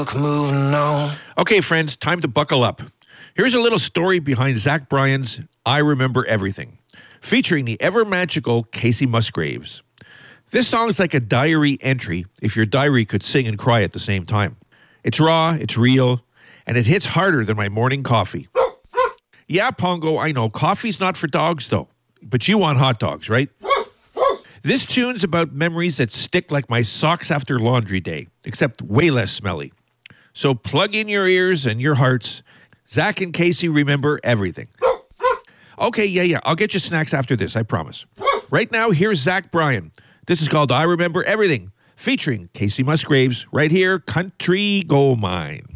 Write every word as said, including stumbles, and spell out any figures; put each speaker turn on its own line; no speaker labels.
Moving on.
Okay, friends, time to buckle up. Here's a little story behind Zach Bryan's I Remember Everything, featuring the ever-magical Kacey Musgraves. This song's like a diary entry if your diary could sing and cry at the same time. It's raw, it's real, and it hits harder than my morning coffee. Yeah, Pongo, I know, coffee's not for dogs, though. But you want hot dogs, right? This tune's about memories that stick like my socks after laundry day, except way less smelly. So plug in your ears and your hearts. Zach and Kacey remember everything. Okay, yeah, yeah, I'll get you snacks after this, I promise. Right now, here's Zach Bryan. This is called I Remember Everything, featuring Kacey Musgraves, right here, Country Gold Mine.